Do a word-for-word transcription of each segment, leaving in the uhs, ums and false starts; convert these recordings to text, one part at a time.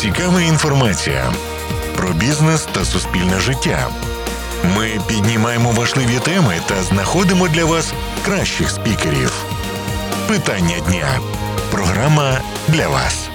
цікава інформація про бізнес та суспільне життя. Ми піднімаємо важливі теми та знаходимо для вас кращих спікерів. Питання дня. Програма для вас.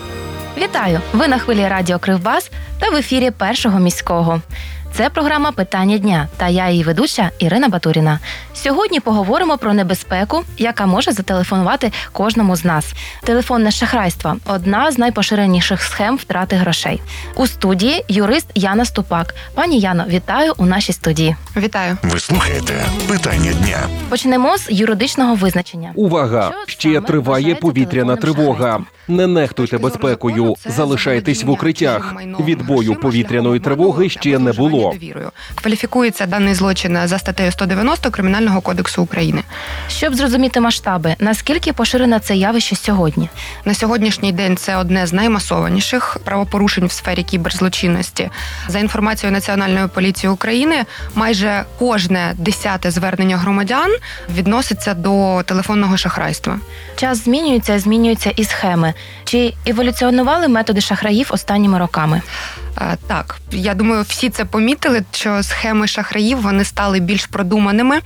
Вітаю! Ви на хвилі радіо Кривбас та в ефірі Першого міського. Це програма «Питання дня» та я її ведуча Ірина Батуріна. Сьогодні поговоримо про небезпеку, яка може зателефонувати кожному з нас. Телефонне шахрайство – одна з найпоширеніших схем втрати грошей. У студії юрист Яна Ступак. Пані Яно, вітаю у нашій студії. Вітаю. Ви слухаєте «Питання дня». Почнемо з юридичного визначення. Увага! Ще триває повітряна тривога. Не нехтуйте безпекою, залишайтесь в укриттях. Відбою повітряної тривоги ще не було. Кваліфікується даний злочин за статтею сто дев'яносто Кримінального кодексу України. Щоб зрозуміти масштаби, наскільки поширене це явище сьогодні? На сьогоднішній день це одне з наймасованіших правопорушень в сфері кіберзлочинності. За інформацією Національної поліції України, майже кожне десяте звернення громадян відноситься до телефонного шахрайства. Час змінюється, змінюються і схеми. Чи еволюціонували методи шахраїв останніми роками? Так, я думаю, всі це помітили, що схеми шахраїв, вони стали більш продуманими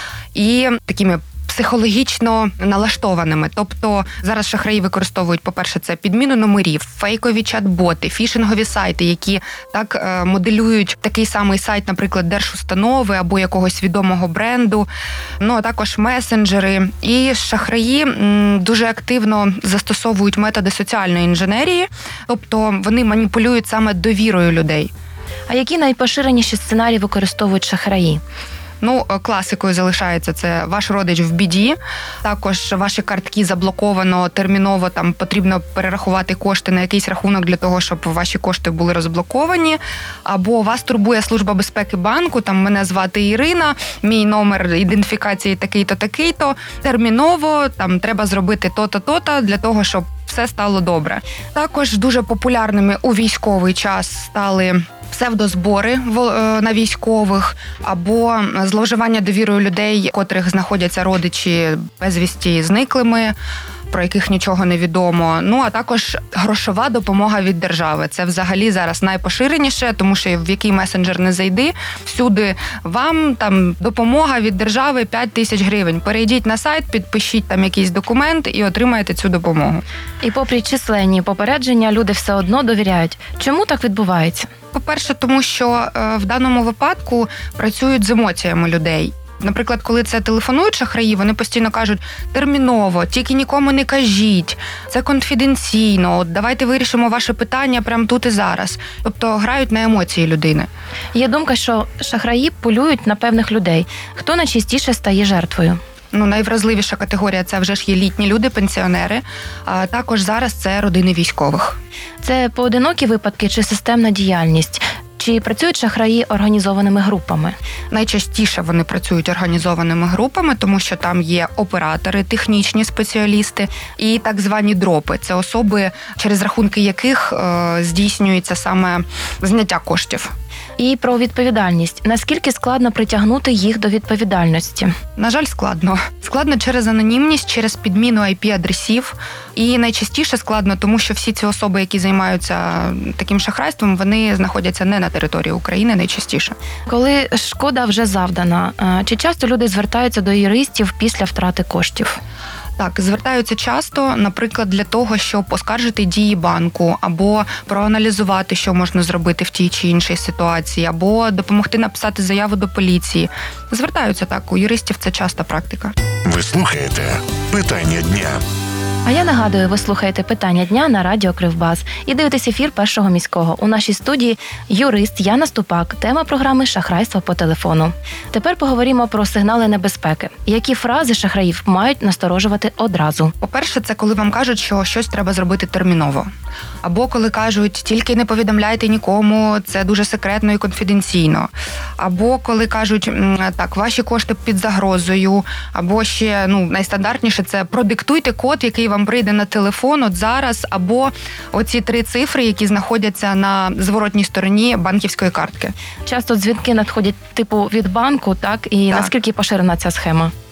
і такими психологічно налаштованими. Тобто зараз шахраї використовують, по-перше, це підміну номерів, фейкові чат-боти, фішингові сайти, які так моделюють такий самий сайт, наприклад, держустанови або якогось відомого бренду, ну а також месенджери. І шахраї дуже активно застосовують методи соціальної інженерії, тобто вони маніпулюють саме довірою людей. А які найпоширеніші сценарії використовують шахраї? Ну, класикою залишається це ваш родич в біді, також ваші картки заблоковано, терміново там потрібно перерахувати кошти на якийсь рахунок для того, щоб ваші кошти були розблоковані, або вас турбує служба безпеки банку, там мене звати Ірина, мій номер ідентифікації такий-то, такий-то, терміново там треба зробити то-то, то-то для того, щоб все стало добре. Також дуже популярними у військовий час стали псевдозбори на військових або зловживання довірою людей, котрих знаходяться родичі безвісті зниклими, про яких нічого не відомо. Ну, а також грошова допомога від держави. Це взагалі зараз найпоширеніше, тому що в який месенджер не зайди, всюди вам там допомога від держави п'ять тисяч гривень. Перейдіть на сайт, підпишіть там якийсь документ і отримаєте цю допомогу. І попри численні попередження, люди все одно довіряють. Чому так відбувається? По-перше, тому що в даному випадку працюють з емоціями людей. Наприклад, коли це телефонують шахраї, вони постійно кажуть терміново, тільки нікому не кажіть, це конфіденційно, от давайте вирішимо ваше питання прямо тут і зараз. Тобто грають на емоції людини. Є думка, що шахраї полюють на певних людей. Хто найчастіше стає жертвою? Ну, найвразливіша категорія – це вже ж є літні люди, пенсіонери, а також зараз це родини військових. Це поодинокі випадки чи системна діяльність? Чи працюють шахраї організованими групами? Найчастіше вони працюють організованими групами, тому що там є оператори, технічні спеціалісти і так звані дропи. Це особи, через рахунки яких е, здійснюється саме зняття коштів. І про відповідальність. Наскільки складно притягнути їх до відповідальності? На жаль, складно. Складно через анонімність, через підміну ай пі-адресів. І найчастіше складно, тому що всі ці особи, які займаються таким шахрайством, вони знаходяться не на території України найчастіше. Коли шкода вже завдана, чи часто люди звертаються до юристів після втрати коштів? Так, звертаються часто, наприклад, для того, щоб оскаржити дії банку, або проаналізувати, що можна зробити в тій чи іншій ситуації, або допомогти написати заяву до поліції. Звертаються так, у юристів це часта практика. Ви слухаєте «Питання дня». А я нагадую, ви слухаєте «Питання дня» на радіо Кривбас і дивитесь ефір Першого міського. У нашій студії юрист Яна Ступак. Тема програми «Шахрайство по телефону». Тепер поговоримо про сигнали небезпеки. Які фрази шахраїв мають насторожувати одразу? По-перше, це коли вам кажуть, що щось треба зробити терміново. Або коли кажуть, тільки не повідомляйте нікому, це дуже секретно і конфіденційно. Або коли кажуть, так, ваші кошти під загрозою. Або ще, ну, найстандартніше, це продиктуйте код, який вам прийде на телефон от зараз. Або оці три цифри, які знаходяться на зворотній стороні банківської картки. Часто дзвінки надходять типу від банку, так? І так. Наскільки поширена ця схема?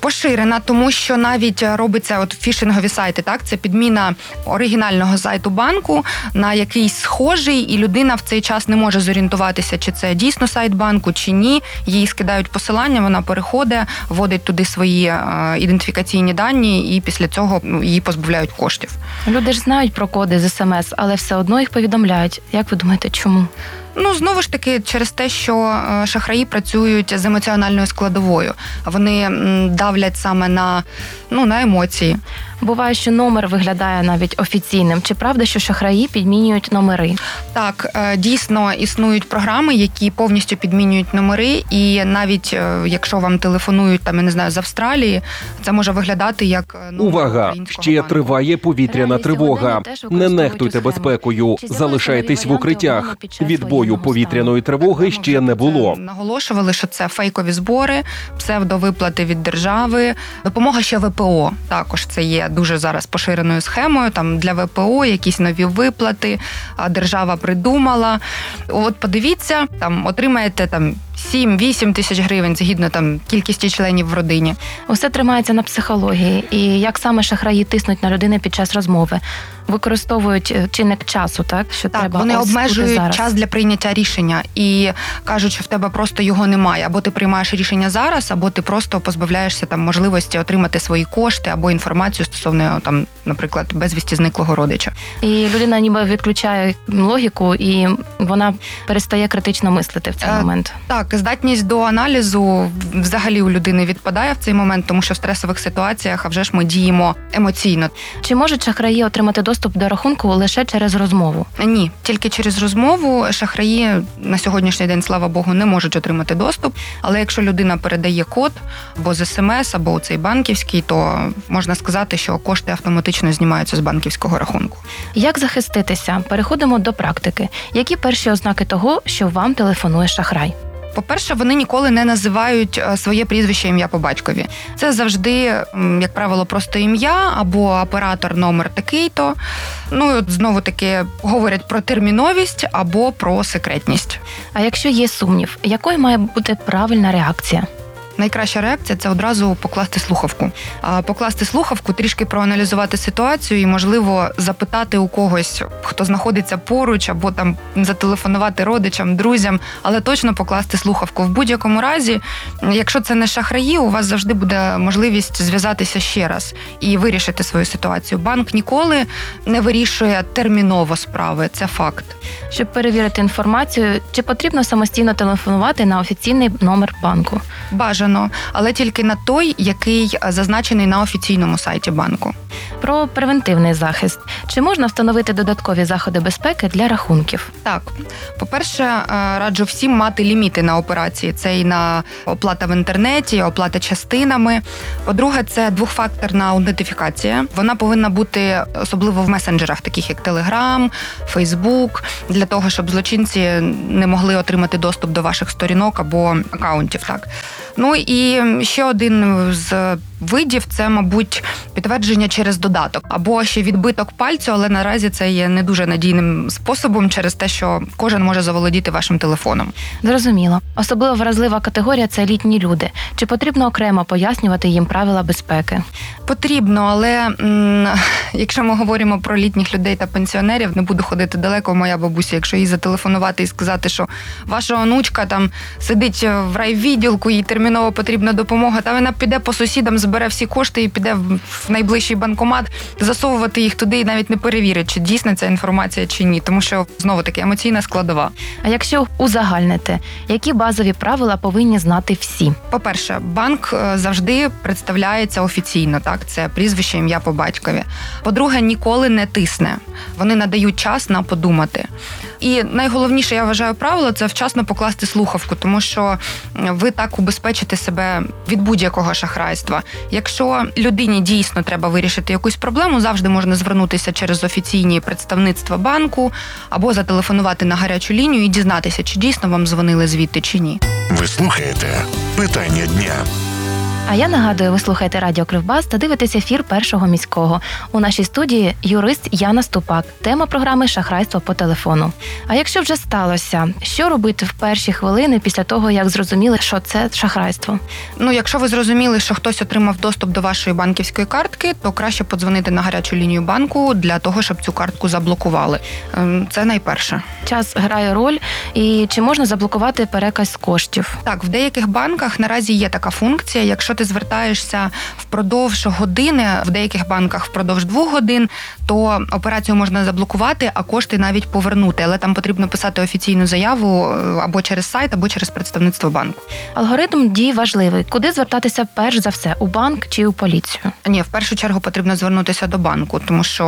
Поширена, тому що навіть робиться от фішингові сайти, так, це підміна оригінального сайту банку на якийсь схожий, і людина в цей час не може зорієнтуватися, чи це дійсно сайт банку, чи ні. Їй скидають посилання, вона переходить, вводить туди свої е, ідентифікаційні дані, і після цього ну, її позбавляють коштів. Люди ж знають про коди з смс, але все одно їх повідомляють. Як ви думаєте, чому? Ну, знову ж таки, через те, що шахраї працюють з емоціональною складовою. Вони давлять саме на, ну, на емоції. Буває, що номер виглядає навіть офіційним. Чи правда, що шахраї підмінюють номери? Так, дійсно існують програми, які повністю підмінюють номери, і навіть якщо вам телефонують, там, я не знаю, з Австралії, це може виглядати як номер Увага! українського Ще банку. Триває повітряна тривога. Не нехтуйте безпекою. Залишайтесь в укриттях. Відбою повітряної тривоги ще не було. Наголошували, що це фейкові збори, псевдовиплати від держави, допомога ще В П О. Також це є дуже зараз поширеною схемою. Там для В П О якісь нові виплати, держава придумала. От подивіться, там отримаєте там сім-вісім тисяч гривень, згідно там кількості членів в родині. Усе тримається на психології. І як саме шахраї тиснуть на людину під час розмови? Використовують чинник часу, так? Що так, треба вони ось обмежують зараз. час для прийняття рішення і кажуть, що в тебе просто його немає. Або ти приймаєш рішення зараз, або ти просто позбавляєшся там можливості отримати свої кошти або інформацію стосовно там, наприклад, безвісті зниклого родича. І людина ніби відключає логіку, і вона перестає критично мислити в цей Е, момент. Так, здатність до аналізу взагалі у людини відпадає в цей момент, тому що в стресових ситуаціях, а вже ж ми діємо емоційно. Чи можуть шахраї отримати доступ до рахунку лише через розмову? Ні, тільки через розмову. Шахраї на сьогоднішній день, слава Богу, не можуть отримати доступ, але якщо людина передає код або з смс, або у цей банківський, то можна сказати, що кошти автоматично знімаються з банківського рахунку. Як захиститися? Переходимо до практики. Які перші ознаки того, що вам телефонує шахрай? По-перше, вони ніколи не називають своє прізвище, ім'я по батькові. Це завжди, як правило, просто ім'я або оператор номер такий-то. Ну, і от знову-таки говорять про терміновість або про секретність. А якщо є сумнів, якою має бути правильна реакція? Найкраща реакція – це одразу покласти слухавку. А покласти слухавку, трішки проаналізувати ситуацію і, можливо, запитати у когось, хто знаходиться поруч, або там зателефонувати родичам, друзям, але точно покласти слухавку. В будь-якому разі, якщо це не шахраї, у вас завжди буде можливість зв'язатися ще раз і вирішити свою ситуацію. Банк ніколи не вирішує терміново справи, це факт. Щоб перевірити інформацію, чи потрібно самостійно телефонувати на офіційний номер банку? Бажано, але тільки на той, який зазначений на офіційному сайті банку. Про превентивний захист. Чи можна встановити додаткові заходи безпеки для рахунків? Так. По-перше, раджу всім мати ліміти на операції. Це і на оплата в інтернеті, оплата частинами. По-друге, це двохфакторна аутентифікація. Вона повинна бути особливо в месенджерах, таких як Telegram, Facebook, для того, щоб злочинці не могли отримати доступ до ваших сторінок або акаунтів. Так. Ну і ще один з видів – це, мабуть, підтвердження через додаток. Або ще відбиток пальцю, але наразі це є не дуже надійним способом через те, що кожен може заволодіти вашим телефоном. Зрозуміло. Особливо вразлива категорія – це літні люди. Чи потрібно окремо пояснювати їм правила безпеки? Потрібно, але м- якщо ми говоримо про літніх людей та пенсіонерів, не буду ходити далеко, моя бабуся, якщо їй зателефонувати і сказати, що ваша онучка там сидить в райвідділку, їй терміново потрібна допомога, та вона піде по сусідам, збере всі кошти і піде в найближчий банкомат, засовувати їх туди і навіть не перевірить, чи дійсна ця інформація, чи ні. Тому що, знову-таки, емоційна складова. А якщо узагальнити, які базові правила повинні знати всі? По-перше, банк завжди представляється офіційно, так? Це прізвище, ім'я по батькові. По-друге, ніколи не тисне. Вони надають час на подумати. І найголовніше, я вважаю, правило – це вчасно покласти слухавку, тому що ви так убезпечите себе від будь-якого шахрайства. Якщо людині дійсно треба вирішити якусь проблему, завжди можна звернутися через офіційні представництва банку або зателефонувати на гарячу лінію і дізнатися, чи дійсно вам дзвонили звідти, чи ні. Ви слухаєте «Питання дня». А я нагадую, ви слухаєте Радіо Кривбас та дивитесь ефір Першого міського. У нашій студії юрист Яна Ступак. Тема програми «Шахрайство по телефону». А якщо вже сталося, що робити в перші хвилини після того, як зрозуміли, що це шахрайство? Ну, якщо ви зрозуміли, що хтось отримав доступ до вашої банківської картки, то краще подзвонити на гарячу лінію банку для того, щоб цю картку заблокували. Це найперше. Час грає роль, і чи можна заблокувати переказ коштів? Так, в деяких банках наразі є така функція. Якщо ти звертаєшся впродовж години, в деяких банках впродовж двох годин, то операцію можна заблокувати, а кошти навіть повернути. Але там потрібно писати офіційну заяву або через сайт, або через представництво банку. Алгоритм дій важливий. Куди звертатися перш за все? У банк чи у поліцію? Ні, в першу чергу потрібно звернутися до банку, тому що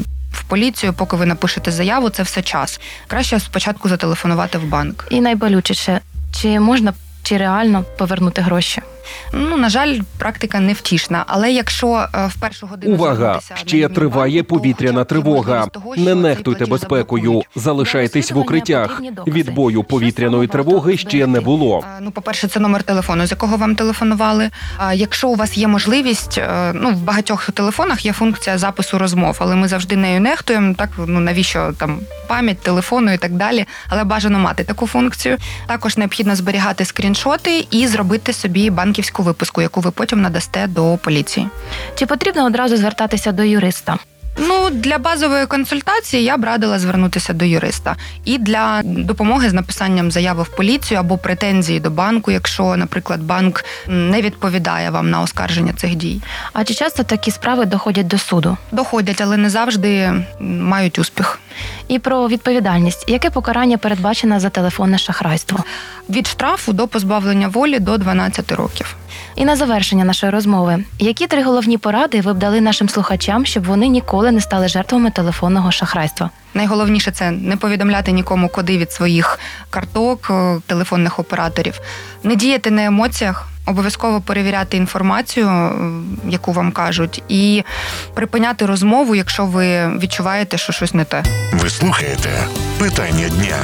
в поліцію, поки ви напишете заяву, це все час. Краще спочатку зателефонувати в банк. І найболючіше, чи можна, чи реально повернути гроші? Ну, на жаль, практика невтішна. Але якщо в першу годину... Увага! Ще триває повітряна тривога. Не нехтуйте безпекою. Залишайтесь в укриттях. Відбою повітряної тривоги ще не було. Ну, по-перше, це номер телефону, з якого вам телефонували. А якщо у вас є можливість, ну, в багатьох телефонах є функція запису розмов, але ми завжди нею нехтуємо. Так, ну, навіщо там пам'ять телефону і так далі. Але бажано мати таку функцію. Також необхідно зберігати скріншоти і зробити собі банківську виписку, яку ви потім надасте до поліції. Чи потрібно одразу звертатися до юриста? Ну, для базової консультації я б радила звернутися до юриста. І для допомоги з написанням заяви в поліцію або претензії до банку, якщо, наприклад, банк не відповідає вам на оскарження цих дій. А чи часто такі справи доходять до суду? Доходять, але не завжди мають успіх. І про відповідальність. Яке покарання передбачено за телефонне шахрайство? Від штрафу до позбавлення волі до дванадцяти років. І на завершення нашої розмови. Які три головні поради ви б дали нашим слухачам, щоб вони ніколи не стали жертвами телефонного шахрайства? Найголовніше – це не повідомляти нікому коди від своїх карток, телефонних операторів. Не діяти на емоціях, обов'язково перевіряти інформацію, яку вам кажуть, і припиняти розмову, якщо ви відчуваєте, що щось не те. Ви слухаєте «Питання дня».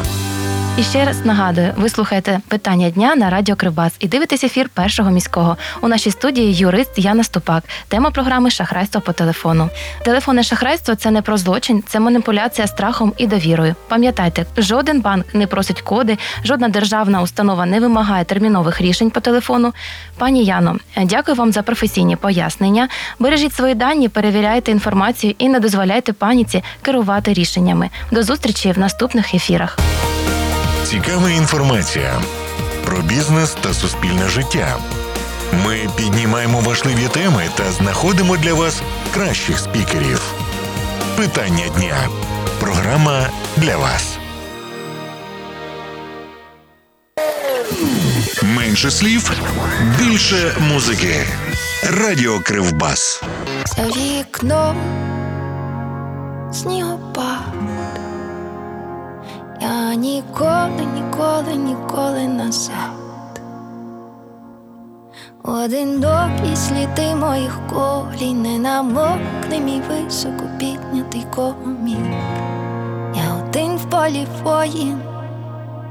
І ще раз нагадую, ви слухаєте «Питання дня» на Радіо Кривбас і дивитесь ефір Першого міського. У нашій студії юрист Яна Ступак. Тема програми «Шахрайство по телефону». Телефонне шахрайство – це не про злочин, це маніпуляція страхом і довірою. Пам'ятайте, жоден банк не просить коди, жодна державна установа не вимагає термінових рішень по телефону. Пані Яно, дякую вам за професійні пояснення. Бережіть свої дані, перевіряйте інформацію і не дозволяйте паніці керувати рішеннями. До зустрічі в наступних ефірах. Цікава інформація про бізнес та суспільне життя. Ми піднімаємо важливі теми та знаходимо для вас кращих спікерів. Питання дня. Програма для вас. Менше слів, більше музики. Радіо Кривбас. За вікном снігопад. Я ніколи, ніколи, ніколи назад. Одинокі сліди моїх колін, не намокне мій високо піднятий комір. Я один в полі воїн,